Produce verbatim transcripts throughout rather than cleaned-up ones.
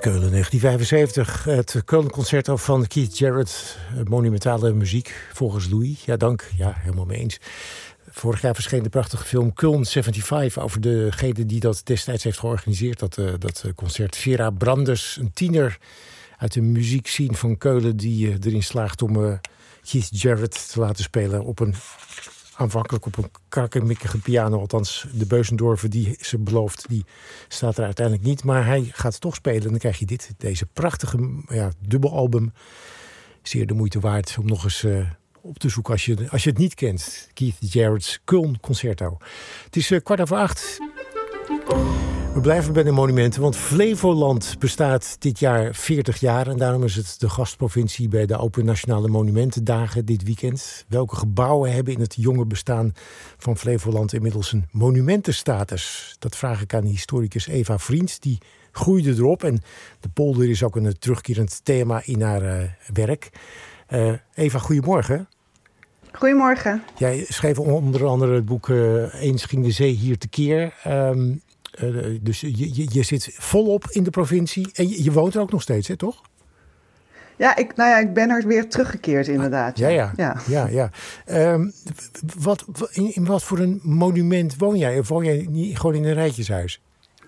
Keulen negentien vijfenzeventig, het Keulen-concerto van Keith Jarrett. Monumentale muziek, volgens Louis. Ja, dank. Ja, helemaal mee eens. Vorig jaar verscheen de prachtige film Köln zevenenzeventig... over degene die dat destijds heeft georganiseerd, dat, uh, dat concert. Vera Brandes, een tiener uit de muziekscene van Keulen... die uh, erin slaagt om uh, Keith Jarrett te laten spelen op een... aanvankelijk op een krakkemikkige piano. Althans, de Beuzendorfer die ze belooft, die staat er uiteindelijk niet. Maar hij gaat het toch spelen en dan krijg je dit. Deze prachtige ja, dubbelalbum. Zeer de moeite waard om nog eens uh, op te zoeken als je, als je het niet kent. Keith Jarrett's Köln Concerto. Het is uh, kwart over acht. We blijven bij de monumenten, want Flevoland bestaat dit jaar veertig jaar... en daarom is het de gastprovincie bij de Open Nationale Monumentendagen dit weekend. Welke gebouwen hebben in het jonge bestaan van Flevoland inmiddels een monumentenstatus? Dat vraag ik aan de historicus Eva Vriend, die groeide erop. En de polder is ook een terugkerend thema in haar uh, werk. Uh, Eva, goedemorgen. Goedemorgen. Jij schreef onder andere het boek uh, Eens ging de zee hier tekeer... Um, Uh, dus je, je, je zit volop in de provincie en je, je woont er ook nog steeds, hè, toch? Ja, ik, nou ja, ik ben er weer teruggekeerd inderdaad. Ah, ja, ja. ja. ja, ja. Um, wat, in, in wat voor een monument woon jij? Of woon jij niet gewoon in een rijtjeshuis?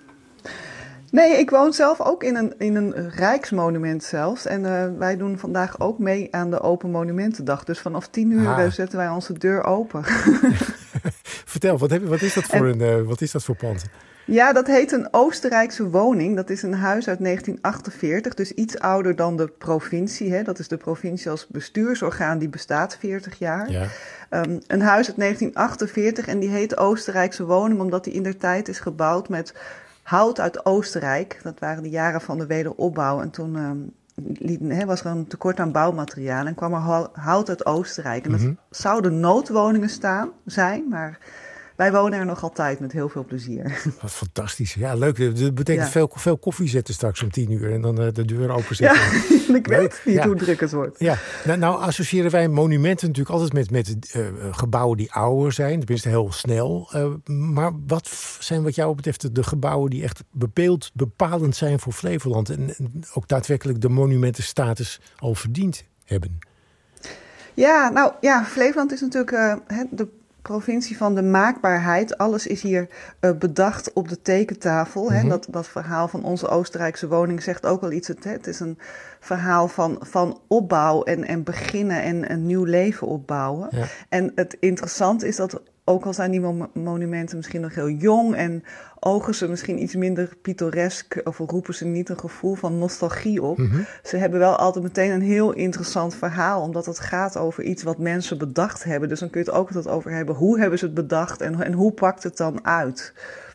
Nee, ik woon zelf ook in een, in een rijksmonument zelfs. En uh, wij doen vandaag ook mee aan de Open Monumentendag. Dus vanaf tien uur ah. zetten wij onze deur open. Vertel, wat, heb, wat, is dat voor en, een, uh, wat is dat voor pand? Ja, dat heet een Oostenrijkse woning. Dat is een huis uit negentien achtenveertig, dus iets ouder dan de provincie. Hè. Dat is de provincie als bestuursorgaan, die bestaat veertig jaar. Ja. Um, een huis uit negentien achtenveertig en die heet Oostenrijkse woning... omdat die indertijd is gebouwd met hout uit Oostenrijk. Dat waren de jaren van de wederopbouw. En toen um, liet, hè, was er een tekort aan bouwmateriaal en kwam er hout uit Oostenrijk. En dat mm-hmm. zouden noodwoningen staan, zijn, maar... wij wonen er nog altijd met heel veel plezier. Wat fantastisch. Ja, leuk. Dat betekent ja. veel, veel koffie zetten straks om tien uur en dan uh, de deur openzetten. Ja, ik weet niet ja. hoe druk het wordt. Ja. Nou, nou associëren wij monumenten natuurlijk altijd met, met uh, gebouwen die ouder zijn. Tenminste heel snel. Uh, maar wat zijn wat jou betreft de gebouwen die echt bepaald, bepalend zijn voor Flevoland en, en ook daadwerkelijk de monumentenstatus al verdiend hebben? Ja, nou ja, Flevoland is natuurlijk uh, de provincie van de maakbaarheid. Alles is hier uh, bedacht op de tekentafel. Mm-hmm. Hè. Dat, dat verhaal van onze Oostenrijkse woning zegt ook wel iets. Het, hè. Het is een verhaal van, van opbouw en, en beginnen en een nieuw leven opbouwen. Ja. En het interessante is dat ook al zijn die mo- monumenten misschien nog heel jong en ogen ze misschien iets minder pittoresk of roepen ze niet een gevoel van nostalgie op. Mm-hmm. Ze hebben wel altijd meteen een heel interessant verhaal, omdat het gaat over iets wat mensen bedacht hebben. Dus dan kun je het ook altijd over hebben. Hoe hebben ze het bedacht en, en hoe pakt het dan uit?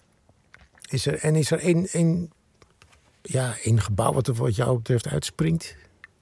Is er, en is er één, één, ja, één gebouw wat er wat jou betreft uitspringt?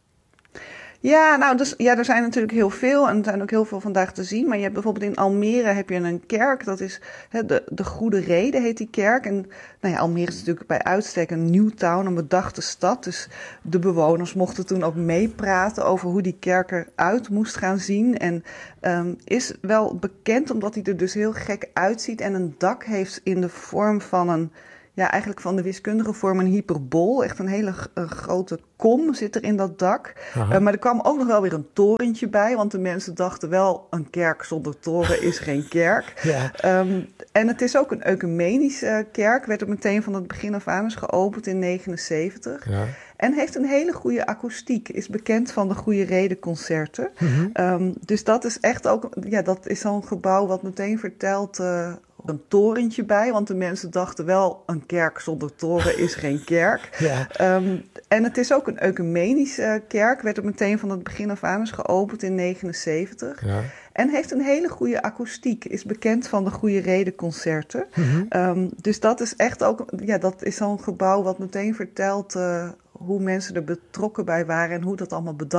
Ja, nou, dus, ja, er zijn natuurlijk heel veel en er zijn ook heel veel vandaag te zien. Maar je hebt bijvoorbeeld in Almere heb je een kerk, dat is hè, de, de Goede Rede heet die kerk. En nou ja, Almere is natuurlijk bij uitstek een new town, een bedachte stad. Dus de bewoners mochten toen ook meepraten over hoe die kerk eruit moest gaan zien. En um, is wel bekend omdat hij er dus heel gek uitziet en een dak heeft in de vorm van een... ja, eigenlijk van de wiskundige vorm een hyperbool. Echt een hele uh, grote kom zit er in dat dak. Uh, maar er kwam ook nog wel weer een torentje bij. Want de mensen dachten wel, een kerk zonder toren is geen kerk. Ja. Um, en het is ook een ecumenische uh, kerk. Werd er meteen van het begin af aan is geopend in negentien negenenzeventig. Ja. En heeft een hele goede akoestiek. Is bekend van de Goede Rede concerten. Mm-hmm. Um, dus dat is echt ook... ja, dat is zo'n gebouw wat meteen vertelt... Uh, een torentje bij, want de mensen dachten wel... een kerk zonder toren is geen kerk. Ja. Um, en het is ook een ecumenische uh, kerk. Werd er meteen van het begin af aan is geopend in negentien negenenzeventig. Ja. En heeft een hele goede akoestiek. Is bekend van de Goede Rede concerten. Mm-hmm. Um, dus dat is echt ook... ja, dat is zo'n gebouw wat meteen vertelt... Uh, hoe mensen er betrokken bij waren en hoe dat allemaal bedacht